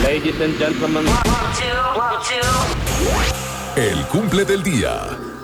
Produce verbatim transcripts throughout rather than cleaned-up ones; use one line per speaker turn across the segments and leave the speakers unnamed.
Ladies and gentlemen.
El cumple del día.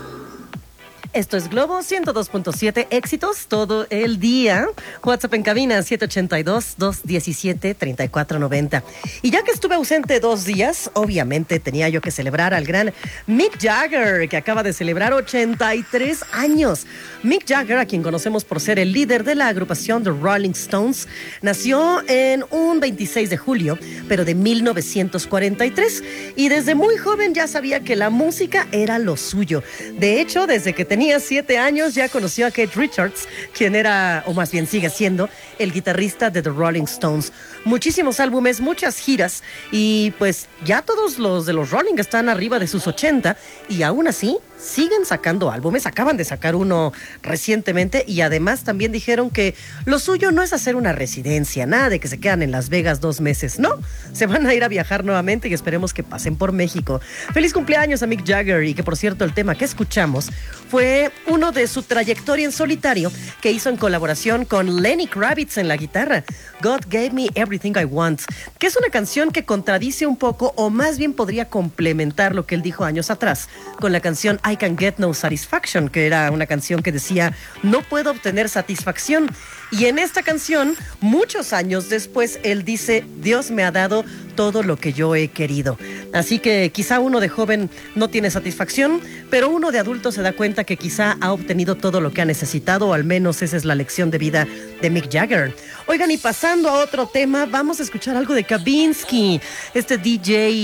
Esto es Globo ciento dos punto siete, éxitos todo el día. WhatsApp en cabina siete ocho dos, dos uno siete, tres cuatro nueve cero. Y ya que estuve ausente dos días, obviamente tenía yo que celebrar al gran Mick Jagger, que acaba de celebrar ochenta y tres años. Mick Jagger, a quien conocemos por ser el líder de la agrupación The Rolling Stones, nació en un veintiséis de julio, pero de mil novecientos cuarenta y tres. Y desde muy joven ya sabía que la música era lo suyo. De hecho, desde que tenía Tenía siete años, ya conoció a Keith Richards, quien era, o más bien sigue siendo, el guitarrista de The Rolling Stones. Muchísimos álbumes, muchas giras, y pues ya todos los de los Rolling están arriba de sus ochenta, y aún así siguen sacando álbumes. Acaban de sacar uno recientemente, y además también dijeron que lo suyo no es hacer una residencia, nada de que se quedan en Las Vegas dos meses, no, se van a ir a viajar nuevamente y esperemos que pasen por México. Feliz cumpleaños a Mick Jagger, y que por cierto el tema que escuchamos fue uno de su trayectoria en solitario que hizo en colaboración con Lenny Kravitz en la guitarra, God Gave Me Everything I Want, que es una canción que contradice un poco, o más bien podría complementar lo que él dijo años atrás con la canción I Can Get No Satisfaction, que era una canción que decía no puedo obtener satisfacción. Y en esta canción, muchos años después, él dice Dios me ha dado todo lo que yo he querido. Así que quizá uno de joven no tiene satisfacción, pero uno de adulto se da cuenta que quizá ha obtenido todo lo que ha necesitado, o al menos esa es la lección de vida de Mick Jagger. Oigan, y pasando a otro tema, vamos a escuchar algo de Kavinsky, este D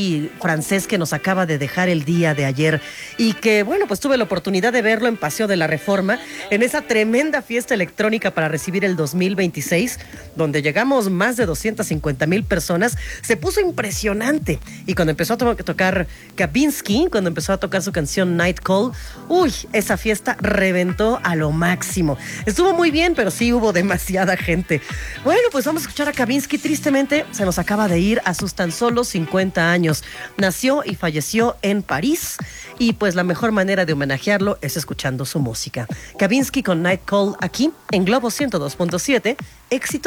J francés que nos acaba de dejar el día de ayer, y que, bueno, pues tuve la oportunidad de verlo en Paseo de la Reforma, en esa tremenda fiesta electrónica para recibir el dos mil veintiséis, donde llegamos más de doscientas cincuenta mil personas. Se puso impresionante, y cuando empezó a to- tocar Kavinsky, cuando empezó a tocar su canción Night Call, uy, esa fiesta reventó a lo máximo. Estuvo muy bien, pero sí hubo demasiada gente. Bueno, pues vamos a escuchar a Kavinsky. Tristemente se nos acaba de ir a sus tan solo cincuenta años. Nació y falleció en París, y pues la mejor manera de homenajearlo es escuchando su música. Kavinsky con Night Call, aquí en Globo ciento dos punto siete, éxito.